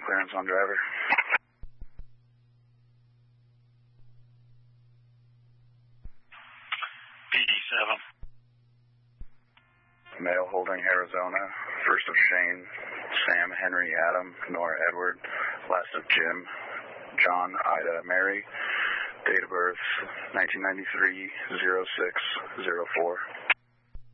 clearance on driver. PD7. Male holding Arizona, first of Shane, Sam, Henry, Adam, Nora, Edward, last of Jim, John, Ida, Mary, date of birth 1993-06-04.